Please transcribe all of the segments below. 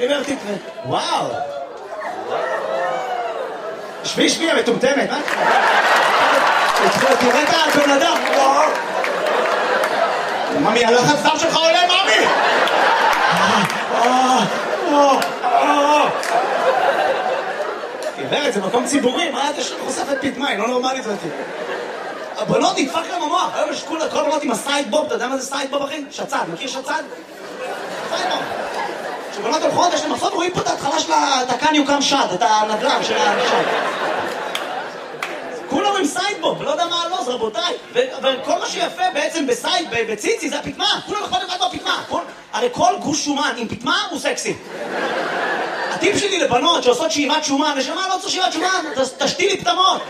ליברטי, וואו. שבי, המטומטמת, מה? תראה את הבן אדם. ממי, הלחץ דם שלך עולה, ממי! גברת, זה מקום ציבורי, מה אתה חושפת פתמה, היא לא נורמלית אותי. הבנות נדפק להם המוח, היום יש כל הבנות עם הסייד בוב, אתה יודע מה זה סייד בוב אחי? שצד, מכיר שצד? סייד בוב. כשבנות הולכות, יש להם מחסות, רואים פה את ההתחלה של התקן יוקם שד, את הנדלם של השד. כולם עם סייד בוב, לא יודע מה הלוז, רבותיי. וכל מה שיפה בעצם בסייד, בציצי, זה הפתמה. כולם אכפת לבד בפתמה. הרי כל גוש שומן עם פתמה הוא סקסי. הטיפ שלי לבנות שעושות שאיבת שומן, נשמה לא צריך שאיבת שומן, תשתילי פתמות.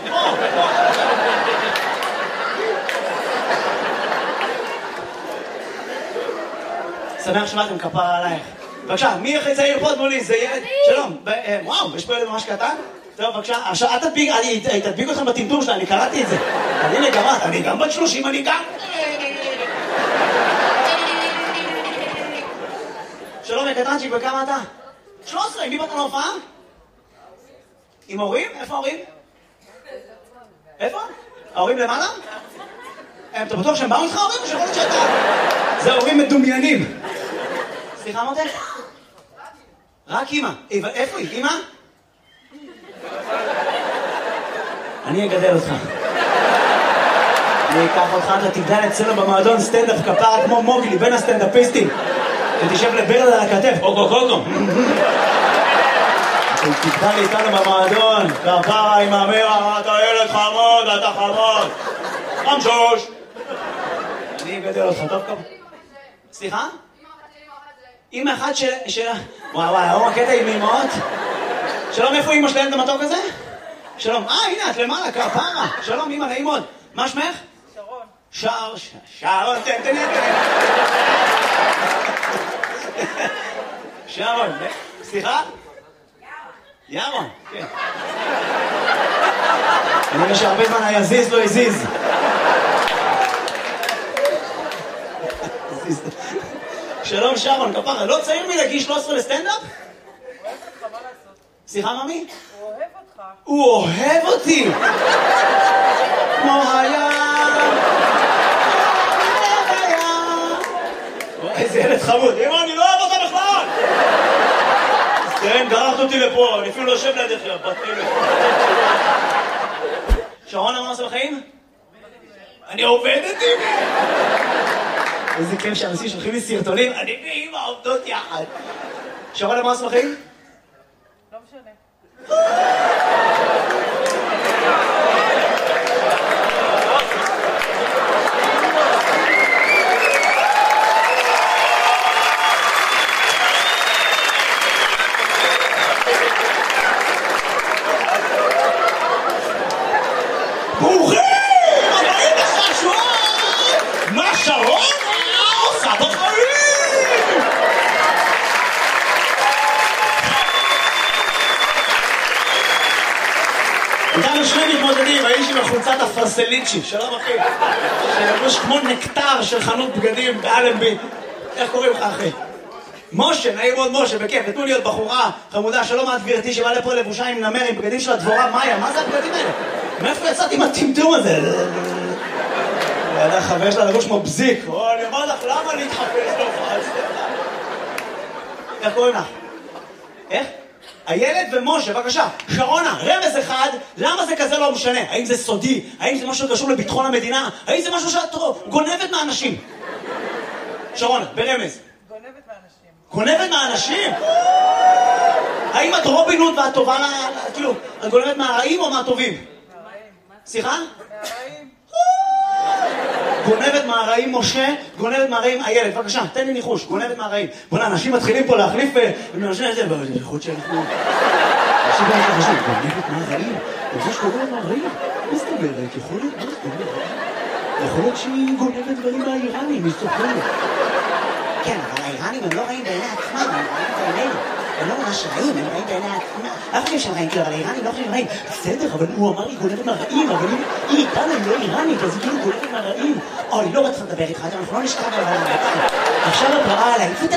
שמח שבאתם, כפרה עלייך. בבקשה, מי הכי צעיר פה מולי? זה ילד? שלום. וואו, יש פה ילד ממש קטן? טוב, בבקשה. עכשיו, אני תדביק אתכם בטמטום שלה, אני קראתי את זה. הנה, אני גם בת 30, אני גם... שלום, קטנצ'יק, בכמה אתה? 13, עם מי באת להופעה? עם הורים? איפה ההורים? איפה? ההורים למעלה? אתה בטוח שהם באו איתך ההורים או שיכול להיות שאתה? זה הורים מדומיינים. סליחה מותק? רק אמא. איפה היא? אמא? אני אגדל אותך. אני אקח אותך, אתה תגדל אצלנו במועדון סטנדאפ כפרה כמו מוגלי בין הסטנדאפיסטים. ותשב לברד על הכתף, קוקו. תגדל איתנו במועדון, כפרה עם המרה, אתה ילד חמוד, אתה חמוד. חמשוש. אני אגדל אותך, טוב כפרה. סליחה? אמא אחת של... וואו, הקטע עם אמאות. שלום, איפה אמא שלהם את המתוק הזה? שלום, הנה, את למעלה, כפרה. שלום, אמא, נעים מאוד. מה שמך? שרון. שרון, תן. שרון, סליחה? ירון, כן. אני רואה שהרבה זמן היה זיז, לא הזיז. שלום שרון, כפרה, לא צעיר מלהגיש 13 לסטנדאפ? הוא אוהב אותך, מה לעשות? סליחה, ממי? הוא אוהב אותך. הוא אוהב אותי! כמו איזה ילד חמוד. אמא, אני לא אוהב אותה בכלל! אז תראה, גררת אותי לפה, אני אפילו לא יושב לידך, בת אלף. שרון, מה עושה בחיים? אני עובדת עם... איזה כיף שאנשים שולחים לי סרטונים, אני ואמא עובדות יחד. שרון, מה עושה בחיים? לא משנה. ברוכים! הבאים לחשוב! מה שרון עושה בחיים? איתנו שני מתמודדים, האיש עם החולצת הפרסליצ'י, שלום אחי, שלבוש כמו נקטר של חנות בגדים באלנבי. איך קוראים לך אחי? משה, נעים מאוד משה, בכיף, נתנו לי עוד בחורה חמודה, שלום את גברתי שבא לפה לבושה עם נמר, עם בגדים של הדבורה מאיה, מה זה הבגדים האלה? מאיפה יצאתי עם הטמטום הזה? חבר שלה לבוש כמו בזיק, אני אומר לך, למה להתחפש להופעה? איך קוראים לך? איך? הילד ומשה, בבקשה, שרונה, רמז אחד, למה זה כזה לא משנה? האם זה סודי? האם זה משהו שקשור לביטחון המדינה? האם זה משהו שאת גונבת מהאנשים? שרונה, ברמז. גונבת מהאנשים? האם את רובין הוד ואת טובה כאילו, את גונבת מהרעים או מהטובים? מהרעים. סליחה? מהרעים. גונבת מהרעים משה, גונבת מהרעים הילד. בבקשה, תן לי ניחוש, גונבת מהרעים. בוא'נה, אנשים מתחילים פה להחליף ומאנשים את זה, יכול להיות שאנחנו... אנשים גם חשוב, גונבת מהרעים? יש גונבת מהרעים? מה זאת אומרת? יכול להיות שהיא גונבת דברים מהאיראנים, היא סוחרת. כן, אבל האיראנים הם לא רעים בעיני עצמם, הם רעים בעינינו. הם לא ממש רעים, הם רעים בעיני עצמם. אנחנו חושבים שהם רעים, כאילו, אבל האיראנים לא חושבים רעים. בסדר, אבל הוא אמר היא גונבת מהרעים, אבל היא איתנו, היא לא איראנית, אז היא כאילו גונבת מהרעים. אוי, לא רצה לדבר איתך, אנחנו לא נשכב על העולם. עכשיו את רעה עליי.